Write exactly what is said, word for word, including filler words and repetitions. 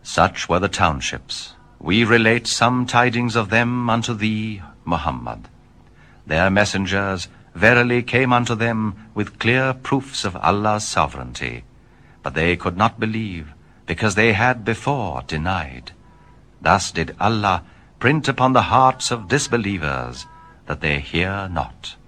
Such were the townships. We relate some tidings of them unto thee, Muhammad. Their messengers verily came unto them with clear proofs of Allah's sovereignty, but they could not believe, because they had before denied. Thus did Allah print upon the hearts of disbelievers that they hear not.